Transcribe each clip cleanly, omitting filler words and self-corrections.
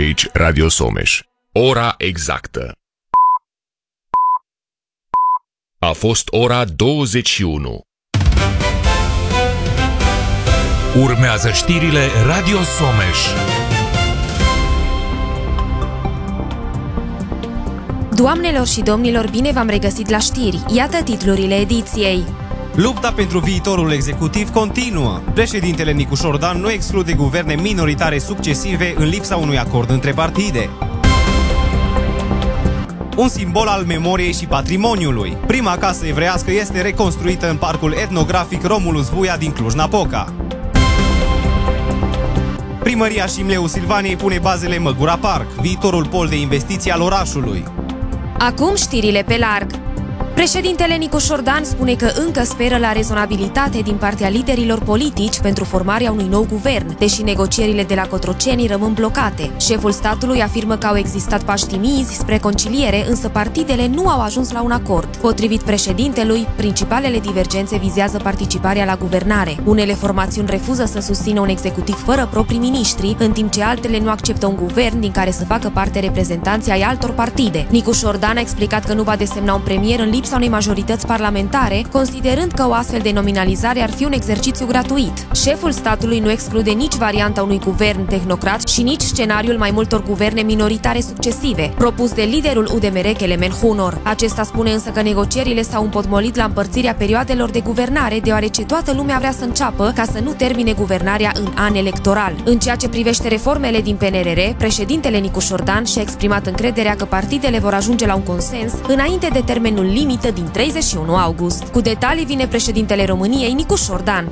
aici Radio Someș. Ora exactă. A fost ora 21. Urmează știrile Radio Someș. Doamnelor și domnilor, bine v-am regăsit la știri. Iată titlurile ediției. Lupta pentru viitorul executiv continuă. Președintele Nicu Șordan nu exclude guverne minoritare succesive în lipsa unui acord între partide. Un simbol al memoriei și patrimoniului. Prima casă evreiască este reconstruită în parcul etnografic Romulus Vuia din Cluj-Napoca. Primăria Șimleu Silvaniei pune bazele Măgura Park, viitorul pol de investiții al orașului. Acum știrile pe larg. Președintele Nicu Șordan spune că încă speră la rezonabilitate din partea liderilor politici pentru formarea unui nou guvern, deși negocierile de la Cotroceni rămân blocate. Șeful statului afirmă că au existat pași timizi spre conciliere, însă partidele nu au ajuns la un acord. Potrivit președintelui, principalele divergențe vizează participarea la guvernare. Unele formațiuni refuză să susțină un executiv fără proprii miniștri, în timp ce altele nu acceptă un guvern din care să facă parte reprezentanții ai altor partide. Nicu Șordan a explicat că nu va desemna un premier în lipsa unei majorități parlamentare, considerând că o astfel de nominalizare ar fi un exercițiu gratuit. Șeful statului nu exclude nici varianta unui guvern tehnocrat și nici scenariul mai multor guverne minoritare succesive, propus de liderul UDMR Kelemen Hunor. Acesta spune însă că negocierile s-au împotmolit la împărțirea perioadelor de guvernare, deoarece toată lumea vrea să înceapă ca să nu termine guvernarea în an electoral. În ceea ce privește reformele din PNRR, președintele Nicu Șordan și-a exprimat încrederea că partidele vor ajunge la un consens înainte de termenul limită din 31 august. Cu detalii vine președintele României, Nicu Șordan.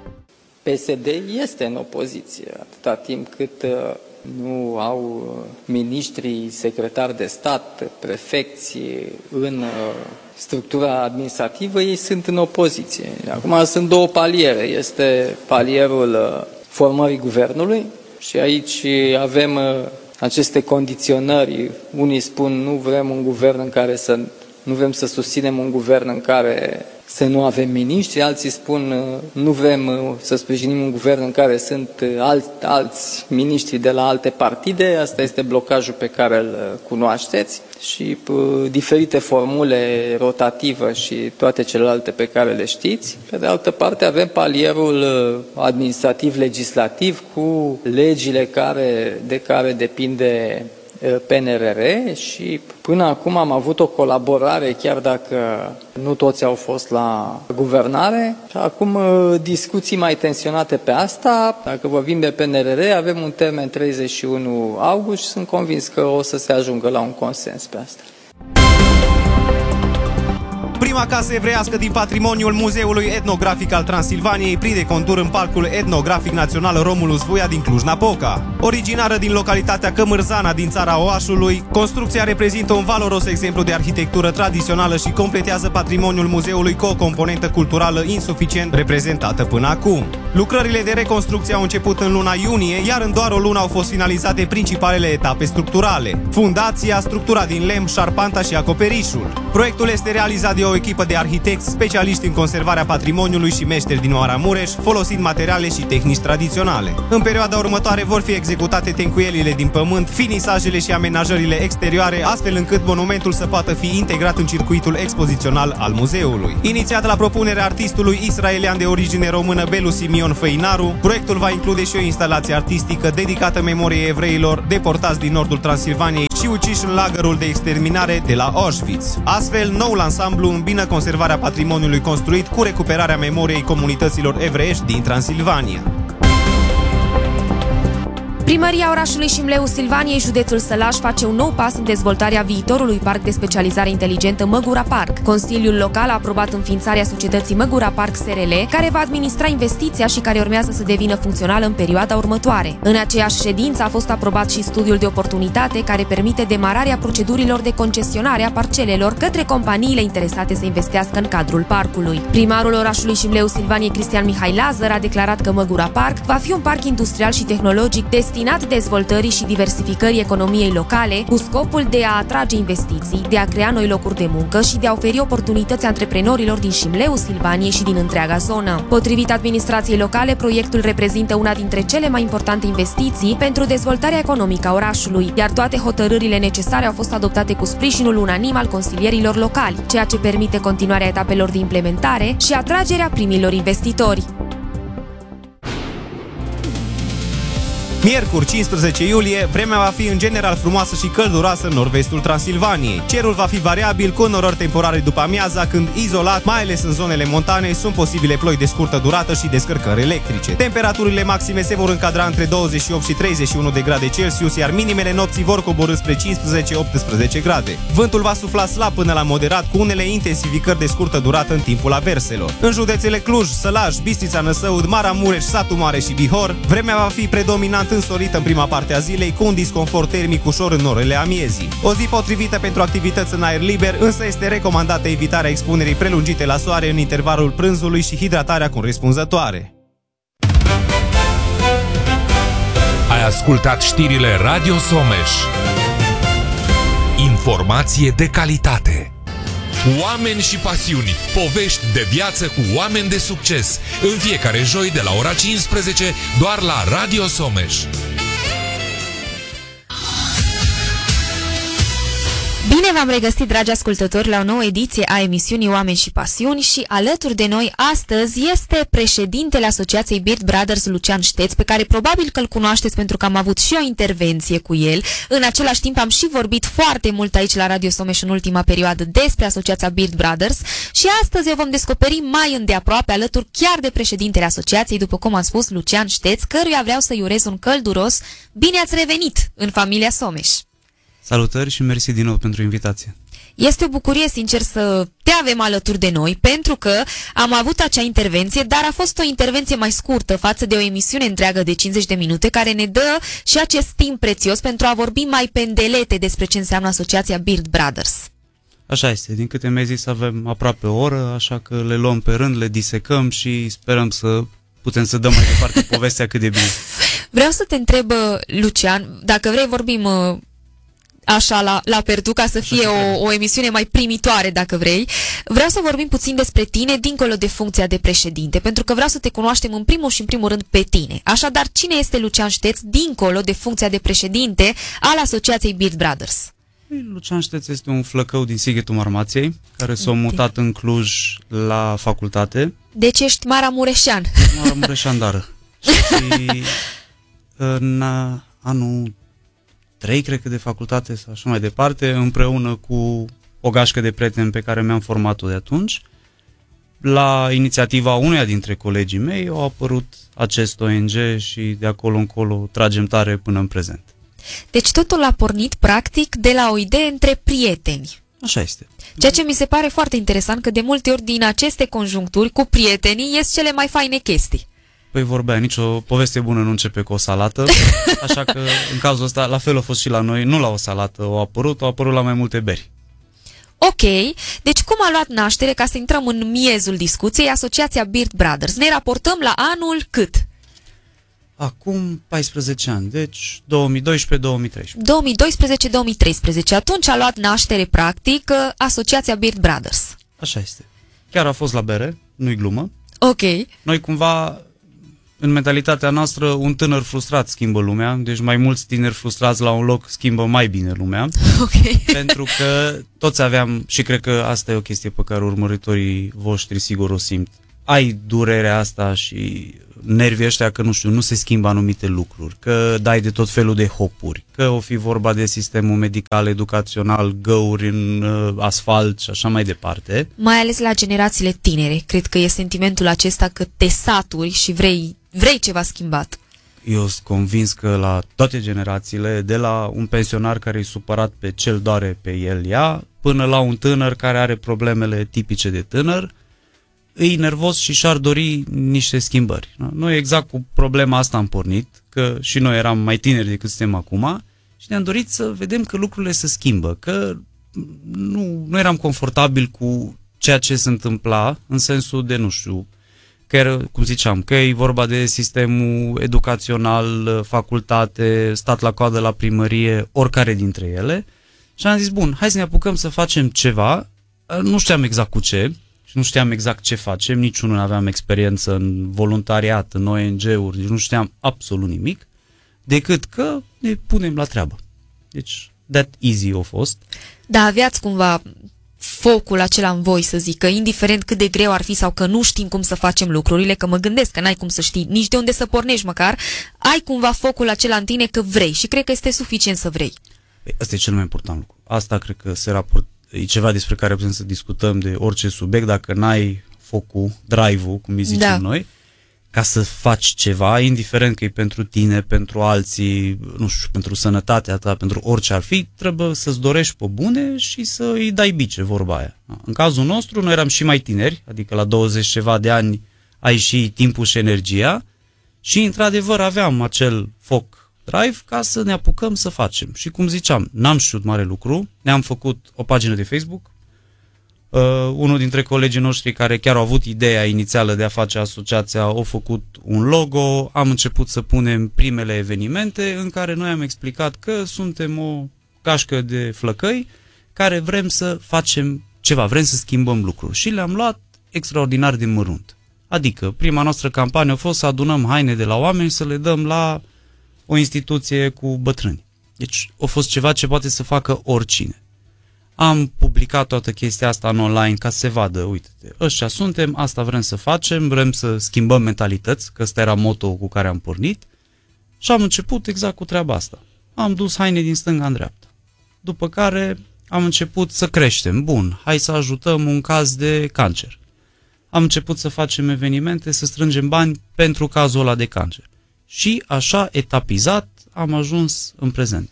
PSD este în opoziție, atâta timp cât nu au miniștrii, secretari de stat, prefecți în structura administrativă, ei sunt în opoziție. Acum sunt două paliere. Este palierul formării guvernului și aici avem aceste condiționări. Unii spun nu vrem un guvern în care nu vrem să susținem un guvern în care să nu avem miniștri, alții spun nu vrem să sprijinim un guvern în care sunt alți miniștri de la alte partide. Asta este blocajul pe care îl cunoașteți și diferite formule rotativă și toate celelalte pe care le știți. Pe de altă parte avem palierul administrativ-legislativ cu legile de care depinde PNRR și până acum am avut o colaborare, chiar dacă nu toți au fost la guvernare. Și acum discuții mai tensionate pe asta. Dacă vorbim de PNRR, avem un termen 31 august și sunt convins că o să se ajungă la un consens pe asta. Prima casă evreiască din patrimoniul Muzeului Etnografic al Transilvaniei prinde contur în Parcul Etnografic Național Romulus Vuia din Cluj-Napoca. Originară din localitatea Cămârzana din țara Oașului, construcția reprezintă un valoros exemplu de arhitectură tradițională și completează patrimoniul muzeului cu o componentă culturală insuficient reprezentată până acum. Lucrările de reconstrucție au început în luna iunie, iar în doar o lună au fost finalizate principalele etape structurale: fundația, structura din lemn, șarpanta și acoperișul. Proiectul este realizat de o echipă de arhitecți specialiști în conservarea patrimoniului și meșteri din Maramureș, folosind materiale și tehnici tradiționale. În perioada următoare vor fi executate tencuielile din pământ, finisajele și amenajările exterioare, astfel încât monumentul să poată fi integrat în circuitul expozițional al muzeului. Inițiat la propunerea artistului israelian de origine română Belu Simion Făinaru, proiectul va include și o instalație artistică dedicată memoriei evreilor deportați din nordul Transilvaniei și uciși în lagărul de exterminare de la Auschwitz. Astfel, noul ansamblu îmbină conservarea patrimoniului construit cu recuperarea memoriei comunităților evreiești din Transilvania. Primăria orașului Șimleu Silvaniei, județul Sălaș, face un nou pas în dezvoltarea viitorului parc de specializare inteligentă Măgura Park. Consiliul local a aprobat înființarea societății Măgura Park SRL, care va administra investiția și care urmează să devină funcțională în perioada următoare. În aceeași ședință a fost aprobat și studiul de oportunitate care permite demararea procedurilor de concesionare a parcelelor către companiile interesate să investească în cadrul parcului. Primarul orașului Șimleu Silvaniei, Cristian Mihai Lazăr, a declarat că Măgura Park va fi un parc industrial și tehnologic destinat destinat dezvoltării și diversificării economiei locale, cu scopul de a atrage investiții, de a crea noi locuri de muncă și de a oferi oportunități antreprenorilor din Șimleu, Silvanie și din întreaga zonă. Potrivit administrației locale, proiectul reprezintă una dintre cele mai importante investiții pentru dezvoltarea economică a orașului, iar toate hotărârile necesare au fost adoptate cu sprijinul unanim al consilierilor locali, ceea ce permite continuarea etapelor de implementare și atragerea primilor investitori. Miercuri, 15 iulie, vremea va fi în general frumoasă și călduroasă în nord-vestul Transilvaniei. Cerul va fi variabil, cu norări temporare după amiaza, când izolat, mai ales în zonele montane, sunt posibile ploi de scurtă durată și descărcări electrice. Temperaturile maxime se vor încadra între 28 și 31 de grade Celsius, iar minimele nopții vor coborî spre 15-18 grade. Vântul va sufla slab până la moderat, cu unele intensificări de scurtă durată în timpul averselor. În județele Cluj, Sălaj, Bistrița, Năsăud, Maramureș, Satu Mare și Bihor, vremea va fi predominant însorită în prima parte a zilei, cu un disconfort termic ușor în orele amiezii. O zi potrivită pentru activități în aer liber, însă este recomandată evitarea expunerii prelungite la soare în intervalul prânzului și hidratarea corespunzătoare. Ai ascultat știrile Radio Someș. Informație de calitate. Oameni și pasiuni, povești de viață cu oameni de succes. În fiecare joi de la ora 15, doar la Radio Someș. Bine v-am regăsit, dragi ascultători, la o nouă ediție a emisiunii Oameni și Pasiuni și alături de noi astăzi este președintele Asociației Bird Brothers, Lucian Șteț, pe care probabil că îl cunoașteți pentru că am avut și o intervenție cu el. În același timp am și vorbit foarte mult aici la Radio Someș în ultima perioadă despre Asociația Bird Brothers și astăzi o vom descoperi mai îndeaproape alături chiar de președintele asociației, după cum am spus, Lucian Șteț, căruia vreau să-i urez un călduros bine ați revenit în familia Someș. Salutări și mersi din nou pentru invitație. Este o bucurie, sincer, să te avem alături de noi, pentru că am avut acea intervenție, dar a fost o intervenție mai scurtă față de o emisiune întreagă de 50 de minute, care ne dă și acest timp prețios pentru a vorbi mai pendelete despre ce înseamnă Asociația Bird Brothers. Așa este, din câte mi-ai zis avem aproape o oră, așa că le luăm pe rând, le disecăm și sperăm să putem să dăm mai departe povestea cât de bine. Vreau să te întreb, Lucian, dacă vrei vorbim așa la perdu, ca să fie o emisiune mai primitoare, dacă vrei. Vreau să vorbim puțin despre tine, dincolo de funcția de președinte, pentru că vreau să te cunoaștem în primul rând pe tine. Așadar, cine este Lucian Șteț, dincolo de funcția de președinte al Asociației Bird Brothers? Lucian Șteț este un flăcău din Sighetul Marmației, care s-a mutat în Cluj la facultate. Deci ești maramureșean. Maramureșandară. Și în anul 3, cred că, de facultate sau așa mai departe, împreună cu o gașcă de prieteni pe care mi-am format-o de atunci, la inițiativa unuia dintre colegii mei, a apărut acest ONG și de acolo încolo tragem tare până în prezent. Deci totul a pornit, practic, de la o idee între prieteni. Așa este. Ceea ce mi se pare foarte interesant, că de multe ori din aceste conjuncturi cu prietenii ies cele mai faine chestii. Păi vorbea, nicio poveste bună nu începe cu o salată, așa că în cazul ăsta la fel a fost și la noi, nu la o salată au apărut la mai multe beri. Ok, deci cum a luat naștere, ca să intrăm în miezul discuției, Asociația Bird Brothers? Ne raportăm la anul cât? Acum 14 ani, deci 2012-2013. 2012-2013, atunci a luat naștere, practic, Asociația Bird Brothers. Așa este. Chiar a fost la bere, nu-i glumă. Ok. Noi cumva, în mentalitatea noastră, un tânăr frustrat schimbă lumea, deci mai mulți tineri frustrați la un loc schimbă mai bine lumea. Ok. Pentru că toți aveam, și cred că asta e o chestie pe care urmăritorii voștri sigur o simt, ai durerea asta și nervii ăștia că, nu știu, nu se schimbă anumite lucruri, că dai de tot felul de hopuri, că o fi vorba de sistemul medical, educațional, găuri în asfalt și așa mai departe. Mai ales la generațiile tinere, cred că e sentimentul acesta că te saturi și vrei ceva schimbat. Eu sunt convins că la toate generațiile, de la un pensionar care e supărat pe ce-l doare pe el ea, până la un tânăr care are problemele tipice de tânăr, îi nervos și și-ar dori niște schimbări. Noi exact cu problema asta am pornit, că și noi eram mai tineri decât suntem acum și ne-am dorit să vedem că lucrurile se schimbă, că nu eram confortabil cu ceea ce se întâmpla, în sensul de, nu știu, Că, cum ziceam, că e vorba de sistemul educațional, facultate, stat la coadă la primărie, oricare dintre ele. Și am zis, bun, hai să ne apucăm să facem ceva. Nu știam exact cu ce și nu știam exact ce facem, niciunul nu aveam experiență în voluntariat, în ONG-uri, nu știam absolut nimic, decât că ne punem la treabă. Deci, that easy a fost. Da, aveați cumva focul acela în voi, să zic, că indiferent cât de greu ar fi sau că nu știm cum să facem lucrurile, că mă gândesc că n-ai cum să știi nici de unde să pornești măcar, ai cumva focul acela în tine că vrei și cred că este suficient să vrei. Asta e cel mai important lucru. Asta cred că e ceva despre care putem să discutăm de orice subiect, dacă n-ai focul, drive-ul, cum îi zicem noi, ca să faci ceva, indiferent că e pentru tine, pentru alții, nu știu, pentru sănătatea ta, pentru orice ar fi, trebuie să-ți dorești pe bune și să îi dai bice, vorba aia. În cazul nostru, noi eram și mai tineri, adică la 20 ceva de ani ai și timpul și energia și, într-adevăr, aveam acel foc drive ca să ne apucăm să facem. Și, cum ziceam, n-am știut mare lucru, ne-am făcut o pagină de Facebook. Unul dintre colegii noștri care chiar au avut ideea inițială de a face asociația a făcut un logo, am început să punem primele evenimente în care noi am explicat că suntem o gașcă de flăcăi care vrem să facem ceva, vrem să schimbăm lucruri și le-am luat extraordinar de mărunt. Adică prima noastră campanie a fost să adunăm haine de la oameni să le dăm la o instituție cu bătrâni. Deci a fost ceva ce poate să facă oricine. Am publicat toată chestia asta în online ca să se vadă, uite-te, ăștia suntem, asta vrem să facem, vrem să schimbăm mentalități, că ăsta era moto cu care am pornit și am început exact cu treaba asta. Am dus haine din stânga în dreapta. După care am început să creștem. Bun, hai să ajutăm un caz de cancer. Am început să facem evenimente, să strângem bani pentru cazul ăla de cancer. Și așa, etapizat, am ajuns în prezent.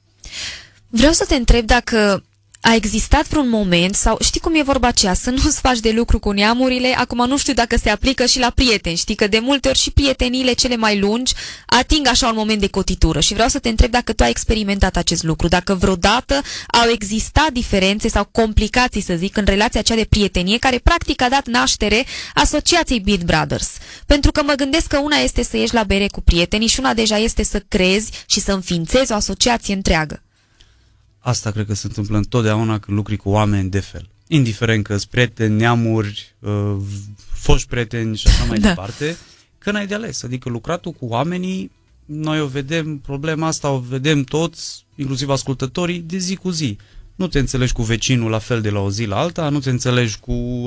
Vreau să te întreb dacă a existat vreun moment, sau știi cum e vorba aceea, să nu-ți faci de lucru cu neamurile, acum nu știu dacă se aplică și la prieteni, știi că de multe ori și prieteniile cele mai lungi ating așa un moment de cotitură și vreau să te întreb dacă tu ai experimentat acest lucru, dacă vreodată au existat diferențe sau complicații, să zic, în relația aceea de prietenie care practic a dat naștere asociației Beat Brothers. Pentru că mă gândesc că una este să ieși la bere cu prietenii și una deja este să creezi și să înființezi o asociație întreagă. Asta cred că se întâmplă întotdeauna când lucri cu oameni de fel. Indiferent că sunt prieteni, neamuri, foști prieteni și așa mai departe, că n-ai de ales. Adică lucratul cu oamenii, noi o vedem, problema asta o vedem toți, inclusiv ascultătorii, de zi cu zi. Nu te înțelegi cu vecinul la fel de la o zi la alta, nu te înțelegi cu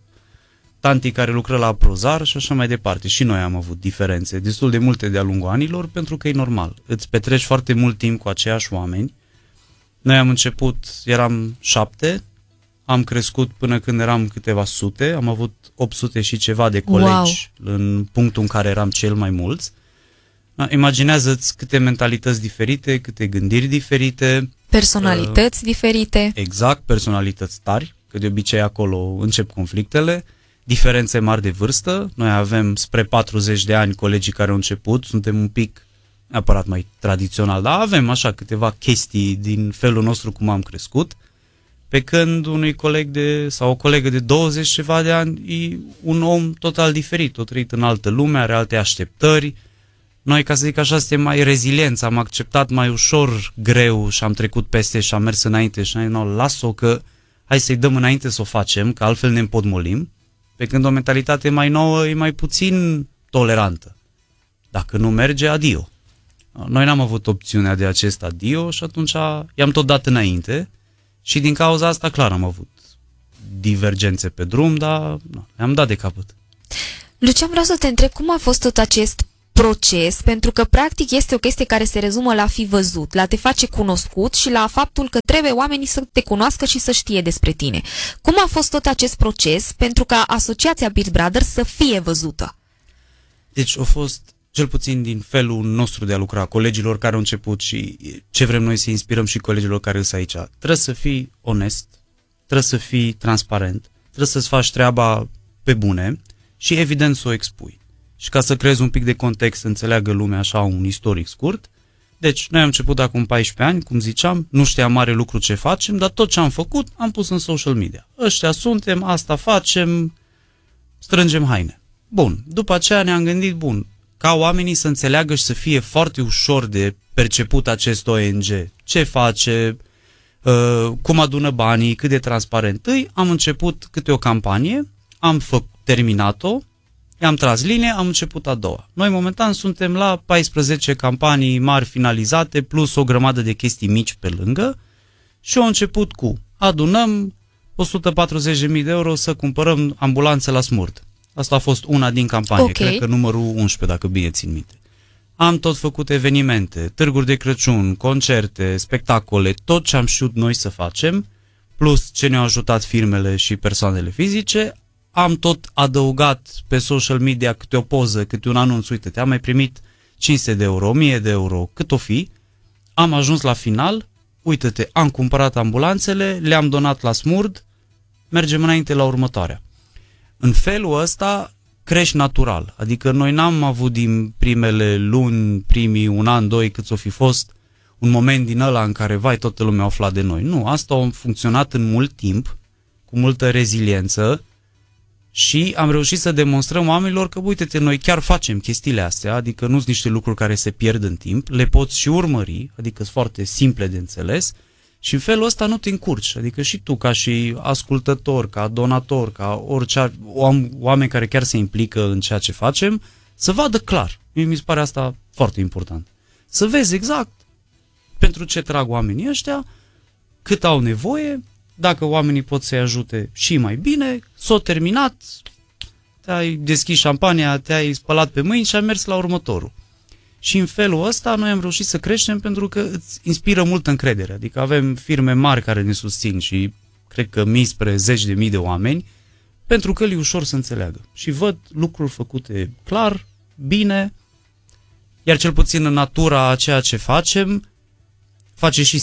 tantii care lucră la Prozar și așa mai departe. Și noi am avut diferențe destul de multe de-a lungul anilor, pentru că e normal. Îți petreci foarte mult timp cu aceiași oameni. Noi am început, eram 7, am crescut până când eram câteva sute, am avut 800 și ceva de colegi în punctul în care eram cel mai mulți. Imaginează-ți câte mentalități diferite, câte gândiri diferite. Personalități diferite. Exact, personalități tari, că de obicei acolo încep conflictele. Diferențe mari de vârstă, noi avem spre 40 de ani colegii care au început, suntem un pic neapărat mai tradițional, dar avem așa câteva chestii din felul nostru cum am crescut, pe când unui coleg sau o colegă de 20 ceva de ani e un om total diferit, o trăit în altă lume, are alte așteptări. Noi, ca să zic așa, suntem mai rezilienți, am acceptat mai ușor greu și am trecut peste și am mers înainte și noi, las-o că hai să-i dăm înainte să o facem, că altfel ne împotmolim, pe când o mentalitate mai nouă e mai puțin tolerantă. Dacă nu merge, adio. Noi n-am avut opțiunea de acest adio și atunci i-am tot dat înainte și din cauza asta, clar, am avut divergențe pe drum, dar le-am dat de capăt. Lucian, vreau să te întreb cum a fost tot acest proces, pentru că practic este o chestie care se rezumă la a fi văzut, la a te face cunoscut și la faptul că trebuie oamenii să te cunoască și să știe despre tine. Cum a fost tot acest proces pentru ca asociația Beat Brothers să fie văzută? Deci a fost, cel puțin din felul nostru de a lucra, colegilor care au început și ce vrem noi să inspirăm și colegilor care sunt aici. Trebuie să fii onest, trebuie să fii transparent, trebuie să-ți faci treaba pe bune și evident să o expui. Și ca să creezi un pic de context, să înțeleagă lumea așa un istoric scurt. Deci noi am început acum 14 ani, cum ziceam, nu știam mare lucru ce facem, dar tot ce am făcut am pus în social media. Ăștia suntem, asta facem, strângem haine. Bun, după aceea ne-am gândit, ca oamenii să înțeleagă și să fie foarte ușor de perceput acest ONG. Ce face, cum adună banii, cât de transparent. Am început câte o campanie, am terminat-o, am tras linie, am început a doua. Noi momentan suntem la 14 campanii mari finalizate, plus o grămadă de chestii mici pe lângă și au început cu adunăm 140.000 de euro să cumpărăm ambulanțe la Smurd. Asta a fost una din campanie, cred că numărul 11, dacă bine țin minte. Am tot făcut evenimente, târguri de Crăciun, concerte, spectacole, tot ce am știut noi să facem, plus ce ne-au ajutat firmele și persoanele fizice. Am tot adăugat pe social media câte o poză, câte un anunț, uite-te, am mai primit 500 de euro, 1000 de euro, cât o fi. Am ajuns la final, uite-te, am cumpărat ambulanțele, le-am donat la Smurd, mergem înainte la următoarea. În felul ăsta crești natural, adică noi n-am avut din primele luni, primii un an, doi, cât o fi fost, un moment din ăla în care, vai, toată lumea a aflat de noi. Nu, asta a funcționat în mult timp, cu multă reziliență și am reușit să demonstrăm oamenilor că, uite-te, noi chiar facem chestiile astea, adică nu sunt niște lucruri care se pierd în timp, le poți și urmări, adică sunt foarte simple de înțeles și în felul ăsta nu te încurci, adică și tu ca și ascultător, ca donator, ca orice oameni care chiar se implică în ceea ce facem, să vadă clar. Mie mi se pare asta foarte important. Să vezi exact pentru ce trag oamenii ăștia, cât au nevoie, dacă oamenii pot să-i ajute și mai bine, s-a terminat, te-ai deschis șampania, te-ai spălat pe mâini și ai mers la următorul. Și în felul ăsta noi am reușit să creștem pentru că îți inspiră multă încredere. Adică avem firme mari care ne susțin și cred că mii spre 10.000 de oameni, pentru că le e ușor să înțeleagă. Și văd lucruri făcute clar, bine, iar cel puțin în natura a ceea ce facem, face și